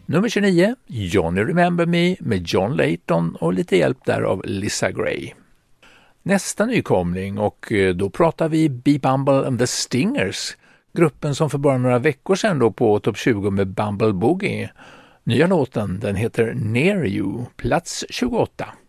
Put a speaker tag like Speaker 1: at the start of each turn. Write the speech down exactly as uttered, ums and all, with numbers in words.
Speaker 1: Nummer tjugonio, Johnny Remember Me med John Layton och lite hjälp där av Lisa Gray. Nästa nykomling, och då pratar vi Be Bumble and the Stingers, gruppen som för bara några veckor sedan låg på topp tjugo med Bumble Boogie. Nya låten, den heter Near You, plats tjugoåtta.